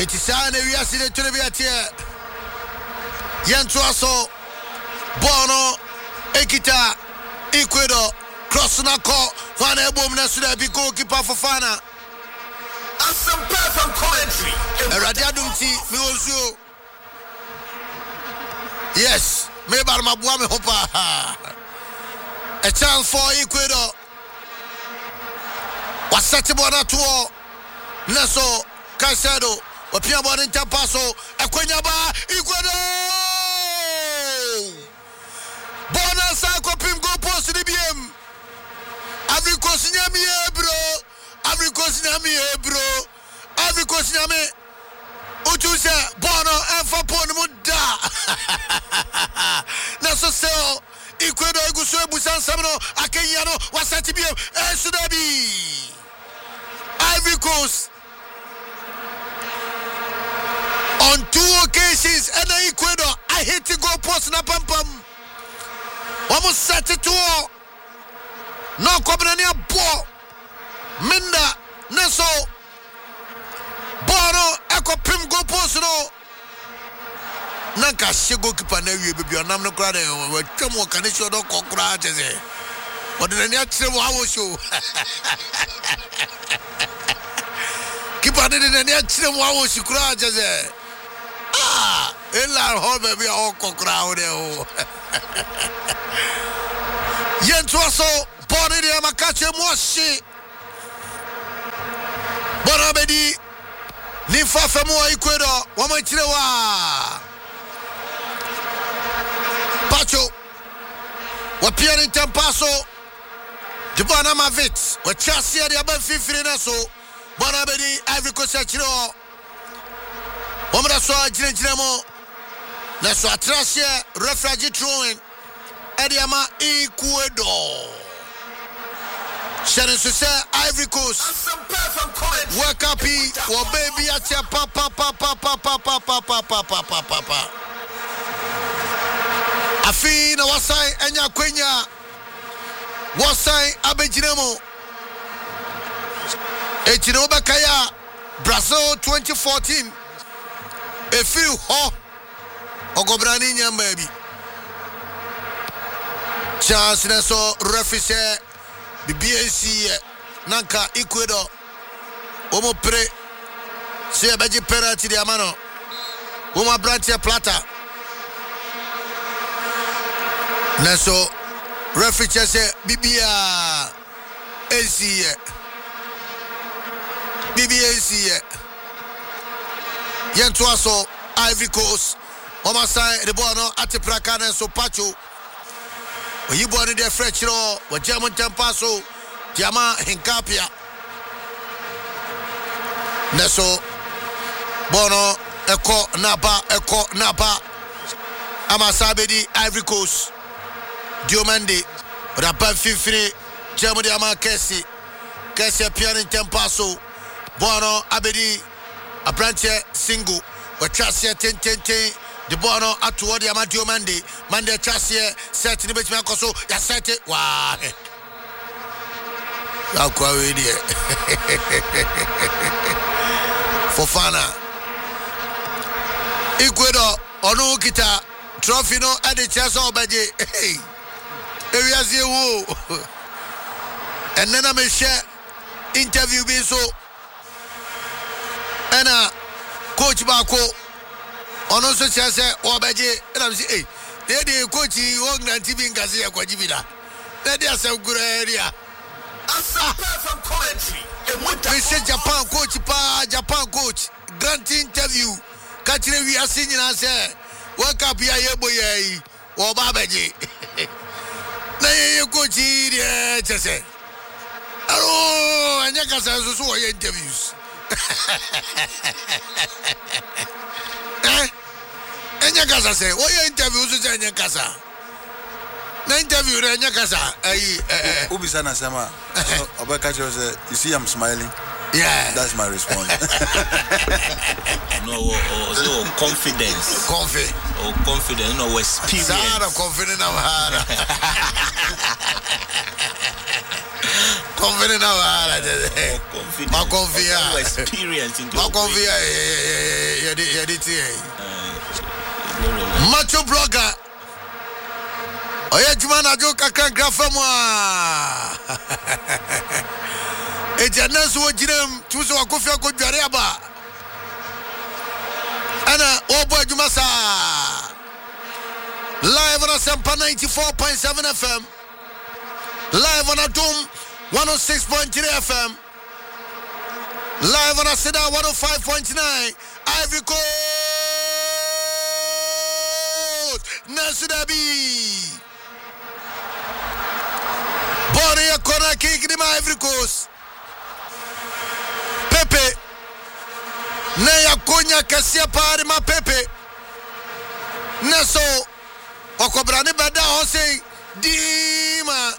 It is an area to the here. Yantuaso, Bono, Ekita, Ecuador, Crossnako, Fana Bomna be goalkeeper for Fana. And some perfect commentary. Radiadumti, Milosu. Yes, maybe I'm a woman hopa. A chance for Ecuador. Was such a bona to Neso, Casado, Opia Bonita Paso, Aquanyaba, Ecuador. Bona Sako Pim go post the BM. Africos Nyami, bro. Africos Nyami, bro. Africos Nyami. Utuse, Bono, and for Ponmuda. Naso Seo, Ecuador, Gusso, Busan Samino, Akanyano, was such a BM, and Sudabi. Ivory Coast. On 2 occasions, and Ecuador, I hate to go post na pam pam. Almost set it to all. No Cobrania Bo Minda Neso Bono Echo Pim go post no Nanka Shigo Kipanewi baby on Namno Crade or Tomo Kanisho do Cocrates. What did the next show? Keep on it in the next wow she craches. Ah, Ella home baby all cocrowd. Yentuaso, Bonnie de Makache Moshi Bonabedi Nifa Famo Ecuador, Wamachilewa Pacho Wapian in Tampaso Dubana Mavits, Wachasia de Abba Fifrinaso, Bonabedi, Ivory Coast Chino Wamaraso Jinamo Naso Atrasia, Refragi Throwing. Ediama Ecuador. Shannon Susse, Ivory Coast. Work up, or baby at your papa. Afina Wasai, Enya Quenya. Wasai, Abejinamo. Echinoba Kaya, Brazil 2014. A few ho. Ogobrani baby. Chance Neso Refise BBAC Nanka Ecuador Omo Pre Se Beji Penalty di Amano Uma Brantia Plata Neso Refise se BBA AC BBAC Yentuaso Ivory Coast Oma Sai de Bono Atipraka Neso Pacho you born in the French law, what German Tampaso, Jama Hinkapia Neso Bono, Echo Napa Amasabedi, Ivory Coast, Diomande, Rapan Fifri, German Yama Kessi, Pian in Tampaso, Bono, Abedi, a branch single, what Chasia 10. The Bono at toward the Amadio Monday Chassia, set in the Bitch Macoso, ya set it. Why? Fofana Ecuador, Onukita, Trophy no at the chess or Baji. Hey, areas you. And then I may share interview being so. And Coach Bako. On also says, Obaje, and I'm saying, they coach you on TV in Gazia Quajibida. That is a good area. We said Japan coach, grant interview. Catching we are singing us, work up here, boy, or Babaji. Now you coach here, just say, oh, and Yakasa saw your interviews. Enya kasa say, what your interviews is Enya kasa? Na interview Enya kasa. Ubisana sama. Obakacho say, you see I'm smiling. Yeah, that's my response. No, also confidence. Confidence. No, experience. Zara confident of her. Confident now. Experience into Macho blogger. Oye Jumana Joka can grafamo. Ejanas wo jirem tuso akofia ko dware aba. Ana obo Jumasa. Live on Asempa 94.7 FM. Live on Adum 106.3 FM. Live on Aseda 105.9. Ivory Coast. Nasudabi. Boria corner kick in Ivory Coast. Pepe. Neya konya kasia pari ma Pepe. Neso. Okobrani bada hose. Dima.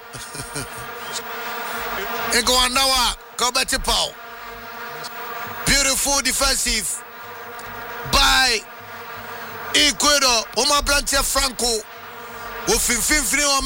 Ego andawa. Kobeti Pau. Beautiful defensive by Ecuador. Oma Blantia Franco. Wofin